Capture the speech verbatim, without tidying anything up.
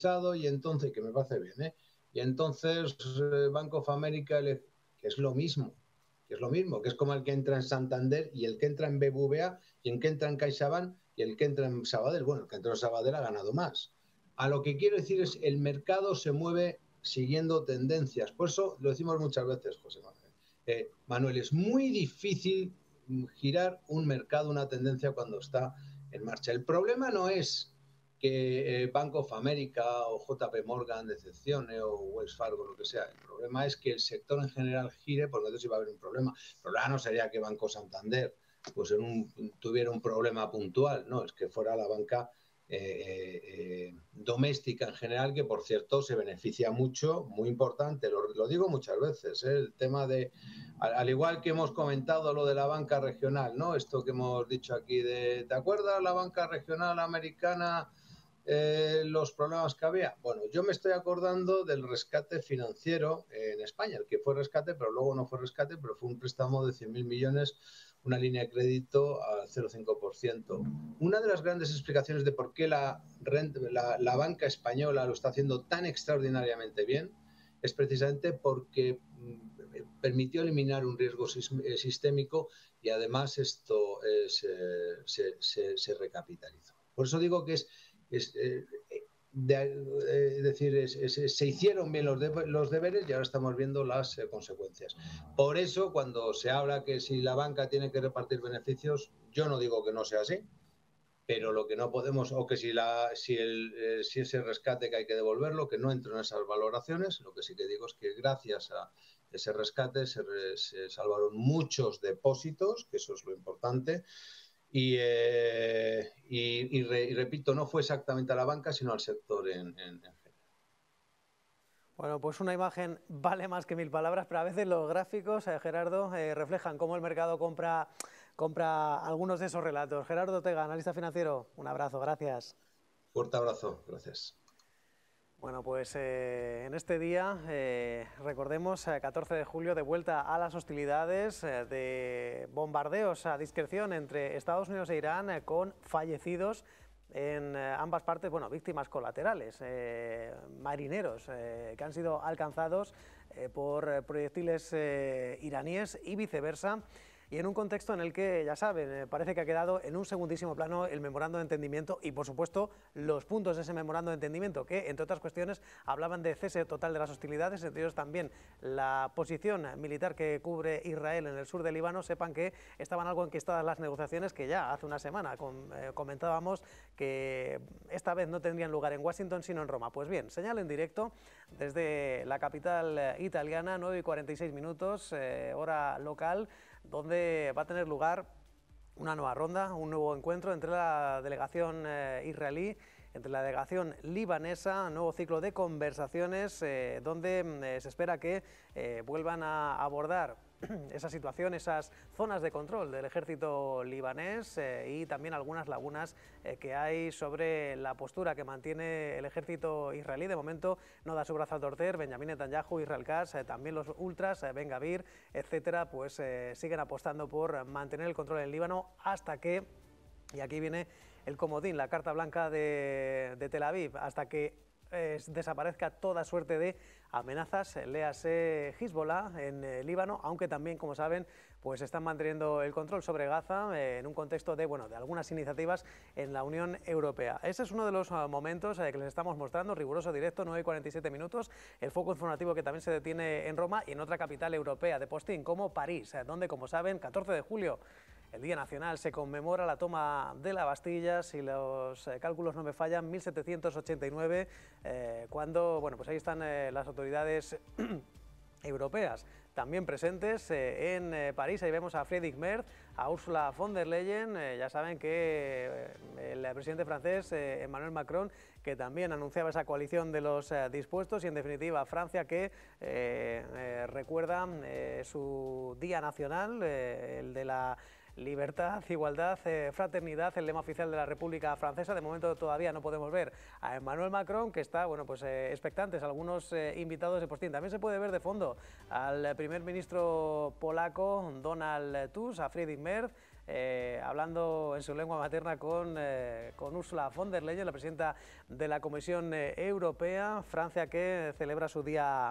y entonces, que me parece bien, ¿eh? Y entonces eh, Bank of America, le, que es lo mismo, que es lo mismo, que es como el que entra en Santander y el que entra en B B V A y el que entra en CaixaBank y el que entra en Sabadell. Bueno, el que entra en Sabadell ha ganado más. A lo que quiero decir es, el mercado se mueve siguiendo tendencias. Por eso lo decimos muchas veces, José Manuel. Eh, Manuel, es muy difícil girar un mercado, una tendencia cuando está en marcha. El problema no es que eh, Bank of America o J P Morgan decepcione o Wells Fargo, lo que sea. El problema es que el sector en general gire, porque entonces iba a haber un problema. El problema no sería que Banco Santander pues en un, tuviera un problema puntual, no, es que fuera la banca eh, eh, doméstica en general, que por cierto se beneficia mucho, muy importante, lo, lo digo muchas veces, ¿eh? El tema de, al, al igual que hemos comentado lo de la banca regional, ¿no? Esto que hemos dicho aquí de, ¿te acuerdas la banca regional americana? Eh, los problemas que había. Bueno, yo me estoy acordando del rescate financiero en España, el que fue rescate, pero luego no fue rescate, pero fue un préstamo de cien mil millones, una línea de crédito al cero coma cinco por ciento. Una de las grandes explicaciones de por qué la, la, la banca española lo está haciendo tan extraordinariamente bien es precisamente porque permitió eliminar un riesgo sistémico y además esto eh, se, se, se, se recapitalizó. Por eso digo que es Es, eh, de, eh, es decir, es, es, se hicieron bien los, de, los deberes y ahora estamos viendo las eh, consecuencias. Por eso, cuando se habla que si la banca tiene que repartir beneficios, yo no digo que no sea así, pero lo que no podemos, o que si, la, si, el, eh, si ese rescate que hay que devolverlo, que no entro en esas valoraciones, lo que sí que digo es que gracias a ese rescate se, se salvaron muchos depósitos, que eso es lo importante. Y, eh, y, y, re, y repito, no fue exactamente a la banca, sino al sector en, en, en general. Bueno, pues una imagen vale más que mil palabras, pero a veces los gráficos, eh, Gerardo, eh, reflejan cómo el mercado compra, compra algunos de esos relatos. Gerardo Ortega, analista financiero, un abrazo, gracias. Fuerte abrazo, gracias. Bueno, pues eh, en este día, eh, recordemos, eh, catorce de julio, de vuelta a las hostilidades, eh, de bombardeos a discreción entre Estados Unidos e Irán, eh, con fallecidos en eh, ambas partes, bueno, víctimas colaterales, eh, marineros eh, que han sido alcanzados eh, por eh, proyectiles eh, iraníes y viceversa. Y en un contexto en el que, ya saben, parece que ha quedado en un segundísimo plano el memorando de entendimiento y, por supuesto, los puntos de ese memorando de entendimiento que, entre otras cuestiones, hablaban de cese total de las hostilidades, entre ellos también la posición militar que cubre Israel en el sur del Líbano. Sepan que estaban algo enquistadas las negociaciones, que ya hace una semana com eh, comentábamos que esta vez no tendrían lugar en Washington sino en Roma. Pues bien, señal en directo desde la capital italiana, nueve y cuarenta y seis minutos, eh, hora local, donde va a tener lugar una nueva ronda, un nuevo encuentro entre la delegación eh, israelí, entre la delegación libanesa, un nuevo ciclo de conversaciones eh, donde eh, se espera que eh, vuelvan a abordar esa situación, esas zonas de control del ejército libanés eh, y también algunas lagunas eh, que hay sobre la postura que mantiene el ejército israelí. De momento no da su brazo a torcer. Benjamín Netanyahu, Israel Katz, eh, también los ultras, eh, Ben Gavir, etcétera, pues eh, siguen apostando por mantener el control en Líbano hasta que, y aquí viene el comodín, la carta blanca de, de Tel Aviv, hasta que Eh, desaparezca toda suerte de amenazas, léase Hezbollah en eh, Líbano, aunque también, como saben, pues están manteniendo el control sobre Gaza eh, en un contexto de, bueno, de algunas iniciativas en la Unión Europea. Ese es uno de los uh, momentos eh, que les estamos mostrando, riguroso directo, nueve y cuarenta y siete minutos, el foco informativo que también se detiene en Roma y en otra capital europea de postín como París, eh, donde, como saben, catorce de julio, el Día Nacional, se conmemora la toma de la Bastilla, si los eh, cálculos no me fallan, mil setecientos ochenta y nueve, eh, cuando, bueno, pues ahí están eh, las autoridades europeas también presentes eh, en eh, París. Ahí vemos a Friedrich Merz, a Ursula von der Leyen, eh, ya saben que eh, el presidente francés eh, Emmanuel Macron, que también anunciaba esa coalición de los eh, dispuestos, y en definitiva Francia, que eh, eh, recuerda eh, su día nacional, eh, el de la libertad, igualdad, eh, fraternidad, el lema oficial de la República Francesa. De momento todavía no podemos ver a Emmanuel Macron, que está, bueno, pues eh, expectantes algunos eh, invitados de postín. También se puede ver de fondo al primer ministro polaco Donald Tusk, a Friedrich Merz, eh, hablando en su lengua materna con, eh, con Ursula von der Leyen, la presidenta de la Comisión eh, Europea. Francia, que celebra su Día